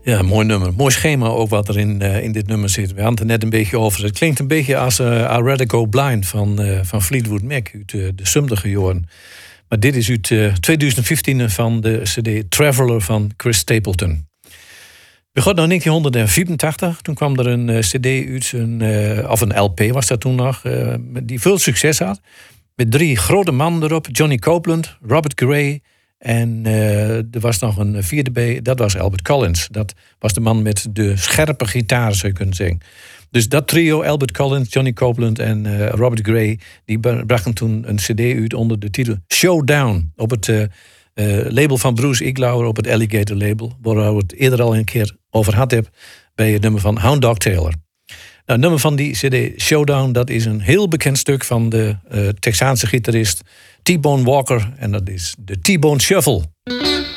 Ja, mooi nummer. Mooi schema ook wat er in dit nummer zit. We hadden het er net een beetje over. Het klinkt een beetje als I Rather Go Blind van Fleetwood Mac uit de Sumdige jaren. Maar dit is uit 2015 van de cd Traveller van Chris Stapleton. We gaan naar 1984. Toen kwam er een cd uit, of een LP was dat toen nog, die veel succes had. Met 3 grote mannen erop. Johnny Copeland, Robert Gray en er was nog een vierde bij. Dat was Albert Collins. Dat was de man met de scherpe gitaar, zou je kunnen zeggen. Dus dat trio, Albert Collins, Johnny Copeland en Robert Gray, die brachten toen een cd uit onder de titel Showdown. Op het label van Bruce Iglauer, op het Alligator label. Waar we het eerder al een keer over had heb bij het nummer van Hound Dog Taylor. Nou, het nummer van die cd Showdown, dat is een heel bekend stuk van de Texaanse gitarist T-Bone Walker. En dat is de T-Bone Shuffle.